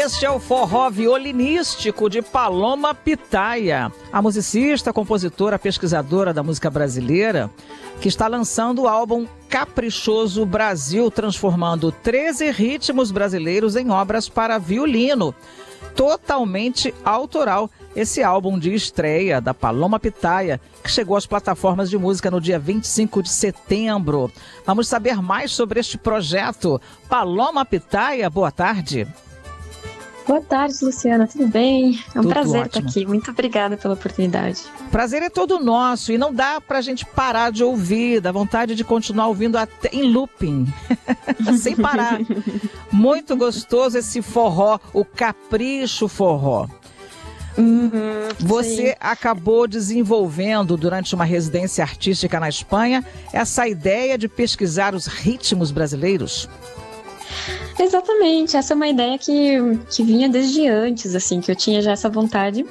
Este é o forró violinístico de Paloma Pitaya, a musicista, compositora, pesquisadora da música brasileira, que está lançando o álbum Caprichoso Brasil, transformando 13 ritmos brasileiros em obras para violino, totalmente autoral. Esse álbum de estreia da Paloma Pitaya, que chegou às plataformas de música no dia 25 de setembro. Vamos saber mais sobre este projeto. Paloma Pitaya, boa tarde. Boa tarde, Luciana, tudo bem? É um Tudo prazer ótimo. estar aqui, muito obrigada pela oportunidade. Prazer é todo nosso e não dá pra gente parar de ouvir, dá vontade de continuar ouvindo até em looping, sem parar. Muito gostoso esse forró, o Capricho Forró. Você sim. acabou desenvolvendo durante uma residência artística na Espanha essa ideia de pesquisar os ritmos brasileiros? Exatamente, essa é uma ideia que vinha desde antes, assim, que eu tinha já essa vontade.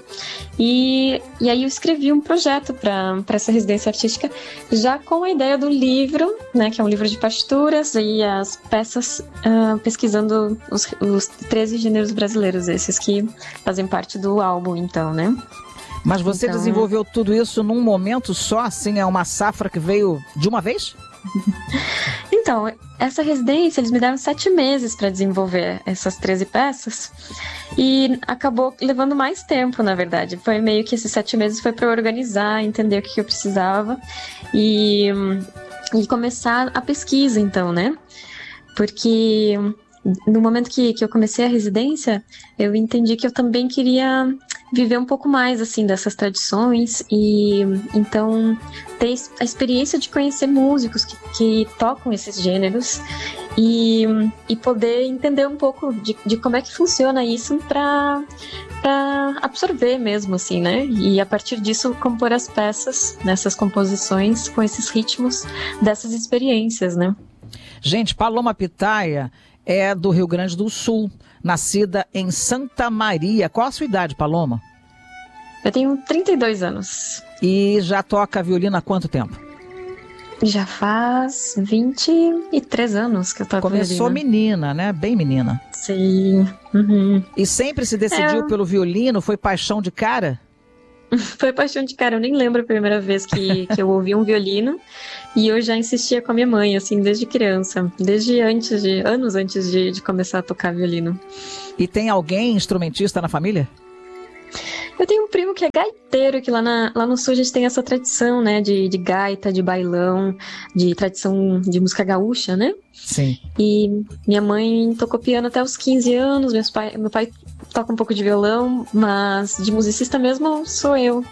E aí eu escrevi um projeto para essa residência artística, já com a ideia do livro, né, que é um livro de partituras, e as peças pesquisando os 13 gêneros brasileiros, esses que fazem parte do álbum, então, né? Mas você desenvolveu tudo isso num momento só, assim, é uma safra que veio de uma vez? Então, essa residência, eles me deram 7 meses para desenvolver essas 13 peças e acabou levando mais tempo, na verdade. Foi meio que esses 7 meses foi para organizar, entender o que eu precisava e começar a pesquisa, então, né? Porque no momento que eu comecei a residência, eu entendi que eu também queria viver um pouco mais, assim, dessas tradições e, então, ter a experiência de conhecer músicos que tocam esses gêneros e poder entender um pouco de como é que funciona isso para absorver mesmo, assim, né? E, a partir disso, compor as peças nessas composições com esses ritmos dessas experiências, né? Gente, Paloma Pitaya é do Rio Grande do Sul, nascida em Santa Maria. Qual a sua idade, Paloma? Eu tenho 32 anos. E já toca violino há quanto tempo? Já faz 23 anos que eu toco Começou violino. menina, né? Bem menina. Sim. Uhum. E sempre se decidiu pelo violino? Foi paixão de cara? Foi paixão de cara. Eu nem lembro a primeira vez que eu ouvi um violino. E eu já insistia com a minha mãe, assim, desde criança. Desde anos antes de começar a tocar violino. E tem alguém instrumentista na família? Eu tenho um primo que é gaiteiro, que lá no sul a gente tem essa tradição, né, de gaita, de bailão, de tradição de música gaúcha, né? Sim. E minha mãe tocou piano até os 15 anos, meu pai toca um pouco de violão, mas de musicista mesmo sou eu.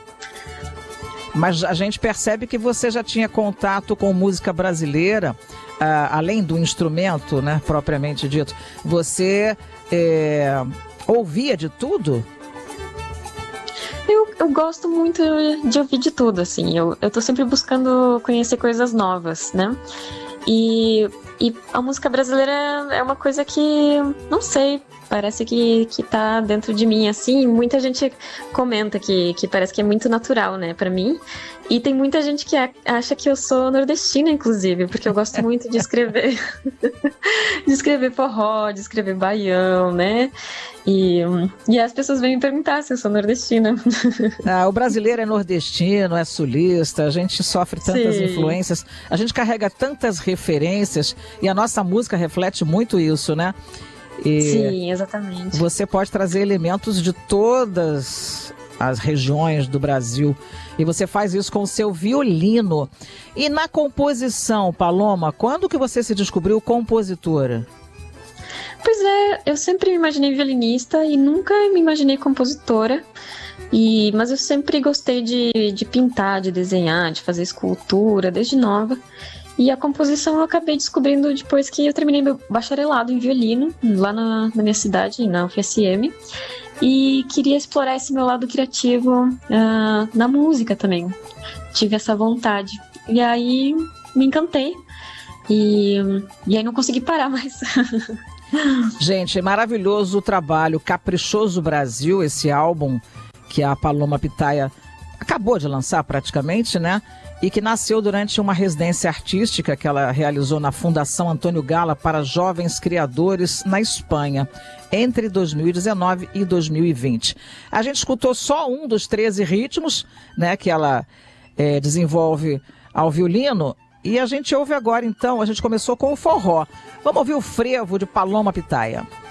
Mas a gente percebe que você já tinha contato com música brasileira, além do instrumento, né, propriamente dito. Você ouvia de tudo? Eu gosto muito de ouvir de tudo, assim. Eu tô sempre buscando conhecer coisas novas, né? E a música brasileira é uma coisa que, não sei, parece que tá dentro de mim, assim. Muita gente comenta que parece que é muito natural, né, pra mim. E tem muita gente que acha que eu sou nordestina, inclusive, porque eu gosto muito de escrever de escrever forró, de escrever baião, né? E as pessoas vêm me perguntar se eu sou nordestina. O brasileiro é nordestino, é sulista, a gente sofre tantas influências, a gente carrega tantas referências e a nossa música reflete muito isso, né? Sim, exatamente. Você pode trazer elementos de todas as regiões do Brasil e você faz isso com o seu violino. E na composição, Paloma, quando que você se descobriu compositora? Pois é, eu sempre me imaginei violinista e nunca me imaginei compositora. Mas eu sempre gostei de pintar, de desenhar, de fazer escultura, desde nova. E a composição eu acabei descobrindo depois que eu terminei meu bacharelado em violino, lá na minha cidade, na UFSM. E queria explorar esse meu lado criativo na música também. Tive essa vontade. E aí me encantei. E aí não consegui parar mais. Gente, é maravilhoso o trabalho Caprichoso Brasil, esse álbum que a Paloma Pitaya acabou de lançar praticamente, né? e que nasceu durante uma residência artística que ela realizou na Fundação Antônio Gala para jovens criadores na Espanha, entre 2019 e 2020. A gente escutou só um dos 13 ritmos, né, que ela desenvolve ao violino, e a gente ouve agora, então, a gente começou com o forró. Vamos ouvir o frevo de Paloma Pitaya.